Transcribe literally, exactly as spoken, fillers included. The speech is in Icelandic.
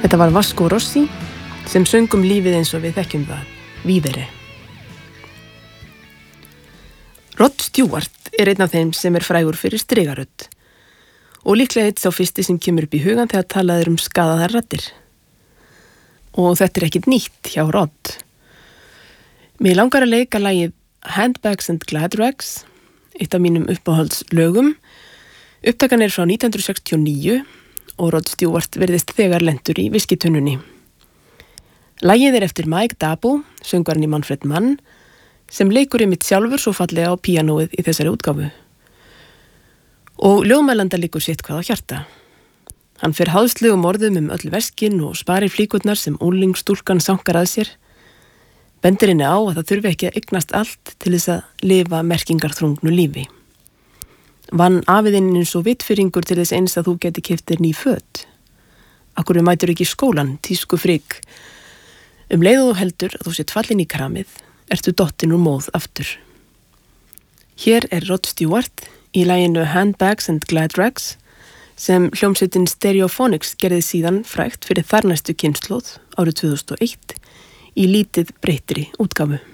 Þetta var Vasco Rossi sem söng um lífið eins og við þekkjum það, Vivere. Rod Stewart er einn af þeim sem er frægur fyrir strigarödd og líklega eitt sá fyrsti sem kemur upp í hugan þegar talað er um skaðaðar raddir. Og þetta er ekkit nýtt hjá Rod. Mig langar að leika lagið Handbags and Glad Rags, eitt af mínum uppáhalds lögum. Upptakan er frá nítján hundruð sextíu og níu og Rod Stewart verðist þegar lentur í viskitönnunni. Lagið er eftir Mike Dabo, söngvarinn í Manfred Mann, sem leikur einmitt sjálfur svo fallega á píanóið í þessari útgáfu. Og ljóðmælanda liggur sitt hvað á hjarta. Hann fer háðslegum orðum um öll verkin og sparir flíkurnar sem unglingsstúlkan sankar að sér. Bendir henni á að það þurfi ekki að eignast allt til þess að lifa merkingarþrungnu lífi. Vann afiðinn eins og vitfyringur til þess eins að þú geti keypt þér ný föt. Akkur mætur ekki í skólan, tísku frík. Um leið og þú heldur að þú sett fallin í kramið, ertu dottin úr móð aftur. Hér er Rod Stewart í laginu Handbags and Glad Rags sem hljómsveitin Stereophonics gerði síðan frægt fyrir þarnæstu kynslóð árið tvö þúsund og eitt í lítið breyttri útgáfu.